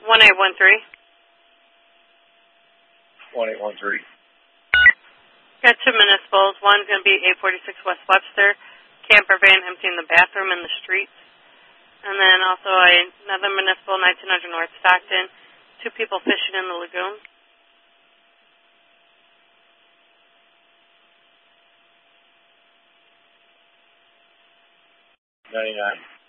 1813. 1813. Got two municipals. One's going to be 846 West Webster. Camper van emptying the bathroom in the streets. And then also another municipal, 1900 North Stockton. Two people fishing in the lagoon. 99.